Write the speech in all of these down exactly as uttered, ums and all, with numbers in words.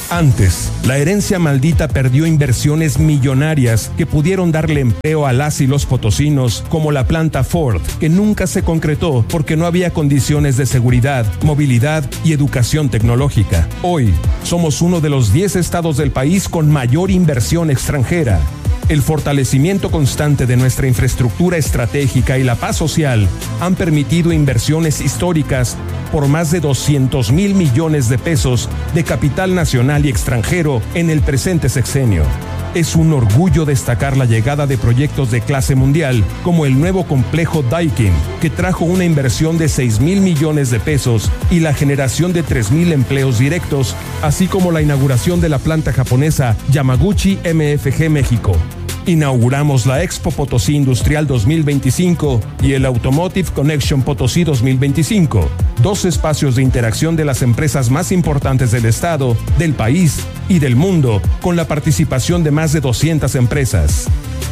Antes, la herencia maldita perdió inversiones millonarias que pudieron darle empleo a las y los potosinos, como la planta Ford, que nunca se concretó porque no había condiciones de seguridad, movilidad y educación tecnológica. Hoy, somos uno de los diez estados del país con mayor inversión extranjera. El fortalecimiento constante de nuestra infraestructura estratégica y la paz social han permitido inversiones históricas por más de doscientos mil millones de pesos de capital nacional y extranjero en el presente sexenio. Es un orgullo destacar la llegada de proyectos de clase mundial, como el nuevo complejo Daikin, que trajo una inversión de seis mil millones de pesos y la generación de tres mil empleos directos, así como la inauguración de la planta japonesa Yamaguchi M F G México. Inauguramos la Expo Potosí Industrial dos mil veinticinco y el Automotive Connection Potosí dos mil veinticinco, dos espacios de interacción de las empresas más importantes del estado, del país y del mundo, con la participación de más de doscientas empresas.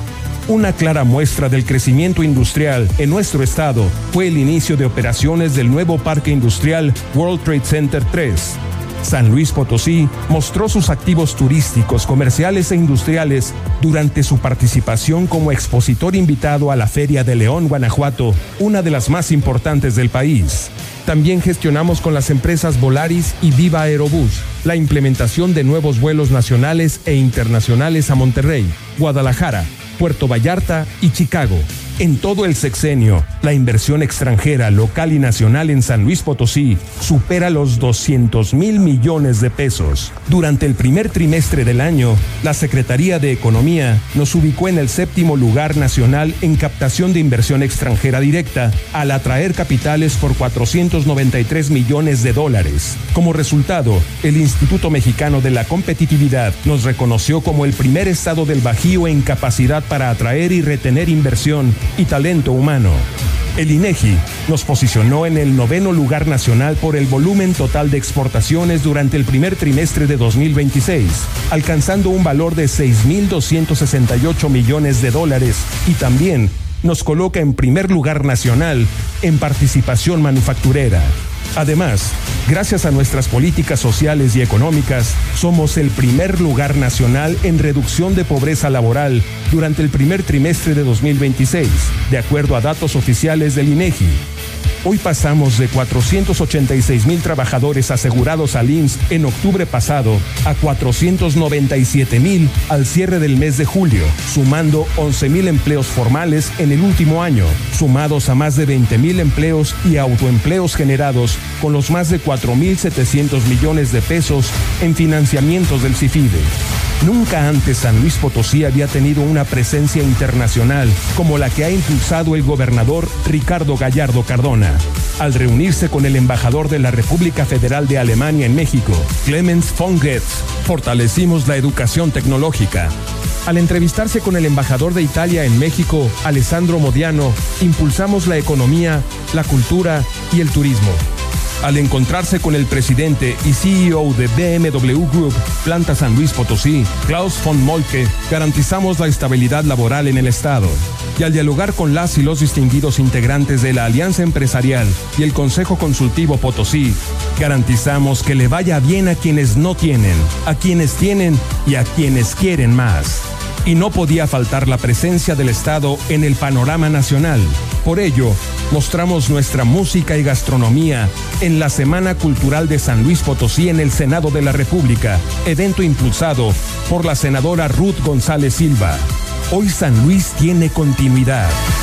Una clara muestra del crecimiento industrial en nuestro estado fue el inicio de operaciones del nuevo Parque Industrial World Trade Center tres. San Luis Potosí mostró sus activos turísticos, comerciales e industriales durante su participación como expositor invitado a la Feria de León, Guanajuato, una de las más importantes del país. También gestionamos con las empresas Volaris y Viva Aerobús la implementación de nuevos vuelos nacionales e internacionales a Monterrey, Guadalajara, Puerto Vallarta y Chicago. En todo el sexenio, la inversión extranjera, local y nacional en San Luis Potosí supera los doscientos mil millones de pesos. Durante el primer trimestre del año, la Secretaría de Economía nos ubicó en el séptimo lugar nacional en captación de inversión extranjera directa, al atraer capitales por cuatrocientos noventa y tres millones de dólares. Como resultado, el Instituto Mexicano de la Competitividad nos reconoció como el primer estado del Bajío en capacidad para atraer y retener inversión y talento humano. El INEGI nos posicionó en el noveno lugar nacional por el volumen total de exportaciones durante el primer trimestre de dos mil veintiséis, alcanzando un valor de seis mil doscientos sesenta y ocho millones de dólares, y también nos coloca en primer lugar nacional en participación manufacturera. Además, gracias a nuestras políticas sociales y económicas, somos el primer lugar nacional en reducción de pobreza laboral durante el primer trimestre de dos mil veintiséis, de acuerdo a datos oficiales del INEGI. Hoy pasamos de cuatrocientos ochenta y seis mil trabajadores asegurados al I M S S en octubre pasado a cuatrocientos noventa y siete mil al cierre del mes de julio, sumando once mil empleos formales en el último año, sumados a más de veinte mil empleos y autoempleos generados con los más de cuatro mil setecientos millones de pesos en financiamientos del CIFIDE. Nunca antes San Luis Potosí había tenido una presencia internacional como la que ha impulsado el gobernador Ricardo Gallardo Cardona. Al reunirse con el embajador de la República Federal de Alemania en México, Clemens von Goetz, fortalecimos la educación tecnológica. Al entrevistarse con el embajador de Italia en México, Alessandro Modiano, impulsamos la economía, la cultura y el turismo. Al encontrarse con el presidente y C E O de B M W Group, Planta San Luis Potosí, Klaus von Moltke, garantizamos la estabilidad laboral en el estado. Y al dialogar con las y los distinguidos integrantes de la Alianza Empresarial y el Consejo Consultivo Potosí, garantizamos que le vaya bien a quienes no tienen, a quienes tienen y a quienes quieren más. Y no podía faltar la presencia del Estado en el panorama nacional. Por ello, mostramos nuestra música y gastronomía en la Semana Cultural de San Luis Potosí en el Senado de la República, evento impulsado por la senadora Ruth González Silva. Hoy San Luis tiene continuidad.